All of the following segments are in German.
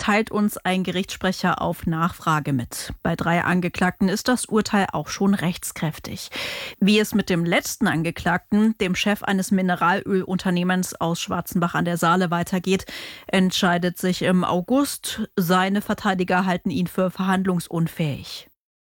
teilt uns ein Gerichtssprecher auf Nachfrage mit. Bei 3 Angeklagten ist das Urteil auch schon rechtskräftig. Wie es mit dem letzten Angeklagten, dem Chef eines Mineralölunternehmens aus Schwarzenbach an der Saale, weitergeht, entscheidet sich im August. Seine Verteidiger halten ihn für verhandlungsunfähig.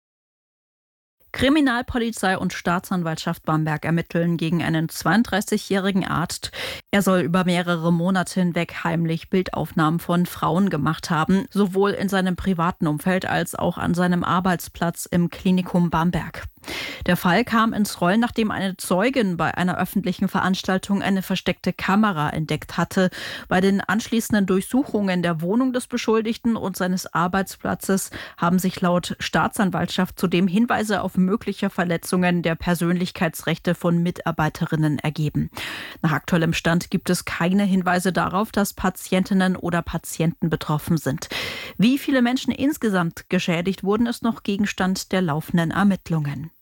Kriminalpolizei und Staatsanwaltschaft Bamberg ermitteln gegen einen 32-jährigen Arzt. Er soll über mehrere Monate hinweg heimlich Bildaufnahmen von Frauen gemacht haben, sowohl in seinem privaten Umfeld als auch an seinem Arbeitsplatz im Klinikum Bamberg. Der Fall kam ins Rollen, nachdem eine Zeugin bei einer öffentlichen Veranstaltung eine versteckte Kamera entdeckt hatte. Bei den anschließenden Durchsuchungen der Wohnung des Beschuldigten und seines Arbeitsplatzes haben sich laut Staatsanwaltschaft zudem Hinweise auf mögliche Verletzungen der Persönlichkeitsrechte von Mitarbeiterinnen ergeben. Nach aktuellem Stand gibt es keine Hinweise darauf, dass Patientinnen oder Patienten betroffen sind. Wie viele Menschen insgesamt geschädigt wurden, ist noch Gegenstand der laufenden Ermittlungen.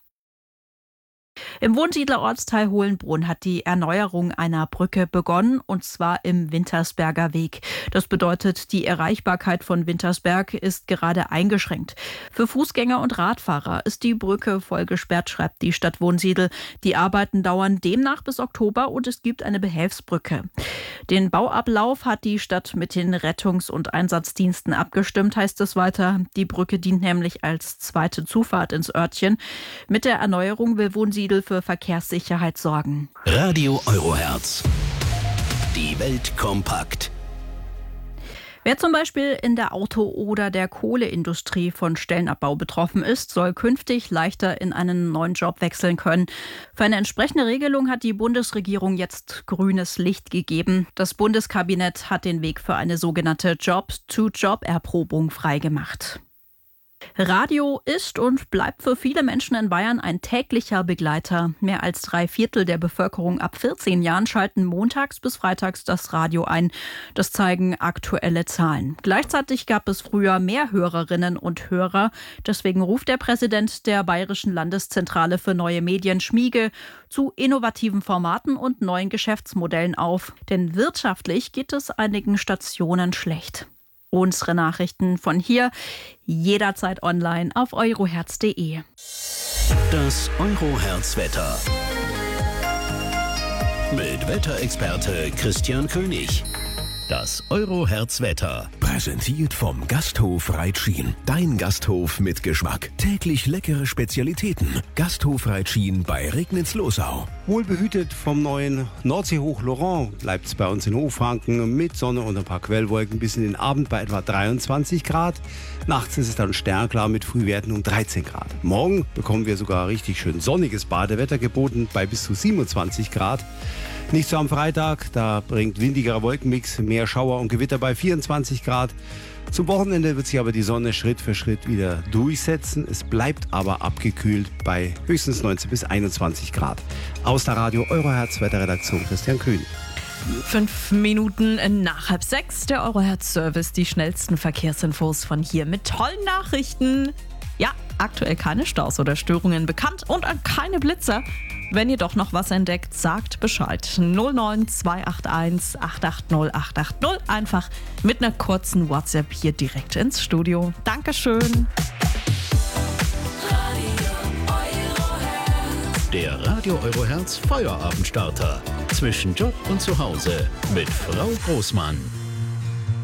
Im Wohnsiedlerortsteil Hohenbrunn hat die Erneuerung einer Brücke begonnen, und zwar im Wintersberger Weg. Das bedeutet, die Erreichbarkeit von Wintersberg ist gerade eingeschränkt. Für Fußgänger und Radfahrer ist die Brücke voll gesperrt, schreibt die Stadt Wunsiedel. Die Arbeiten dauern demnach bis Oktober und es gibt eine Behelfsbrücke. Den Bauablauf hat die Stadt mit den Rettungs- und Einsatzdiensten abgestimmt, heißt es weiter. Die Brücke dient nämlich als zweite Zufahrt ins Örtchen. Mit der Erneuerung will Wunsiedel für Verkehrssicherheit sorgen. Radio Eurohertz. Die Welt kompakt. Wer zum Beispiel in der Auto- oder der Kohleindustrie von Stellenabbau betroffen ist, soll künftig leichter in einen neuen Job wechseln können. Für eine entsprechende Regelung hat die Bundesregierung jetzt grünes Licht gegeben. Das Bundeskabinett hat den Weg für eine sogenannte Job-to-Job-Erprobung freigemacht. Radio ist und bleibt für viele Menschen in Bayern ein täglicher Begleiter. Mehr als 3/4 der Bevölkerung ab 14 Jahren schalten montags bis freitags das Radio ein. Das zeigen aktuelle Zahlen. Gleichzeitig gab es früher mehr Hörerinnen und Hörer. Deswegen ruft der Präsident der Bayerischen Landeszentrale für neue Medien, Schmiege, zu innovativen Formaten und neuen Geschäftsmodellen auf. Denn wirtschaftlich geht es einigen Stationen schlecht. Unsere Nachrichten von hier jederzeit online auf eurohertz.de. Das Eurohertz-Wetter. Mit Wetterexperte Christian König. Das Eurohertz-Wetter. Präsentiert vom Gasthof Reitschien. Dein Gasthof mit Geschmack. Täglich leckere Spezialitäten. Gasthof Reitschien bei Regnitz-Losau. Wohlbehütet vom neuen Nordseehoch Laurent bleibt es bei uns in Hochfranken mit Sonne und ein paar Quellwolken bis in den Abend bei etwa 23 Grad. Nachts ist es dann sternklar mit Frühwerten um 13 Grad. Morgen bekommen wir sogar richtig schön sonniges Badewetter geboten bei bis zu 27 Grad. Nicht so am Freitag, da bringt windigerer Wolkenmix mehr Schauer und Gewitter bei 24 Grad. Zum Wochenende wird sich aber die Sonne Schritt für Schritt wieder durchsetzen. Es bleibt aber abgekühlt bei höchstens 19 bis 21 Grad. Aus der Radio Eurohertz Wetterredaktion Christian König. 5 Minuten nach 5:30, der Eurohertz-Service, die schnellsten Verkehrsinfos von hier mit tollen Nachrichten. Ja, aktuell keine Staus oder Störungen bekannt und keine Blitzer. Wenn ihr doch noch was entdeckt, sagt Bescheid. 09281 880 880. Einfach mit einer kurzen WhatsApp hier direkt ins Studio. Dankeschön. Der Radio Eurohertz Feuerabendstarter. Zwischen Job und Zuhause mit Frau Großmann.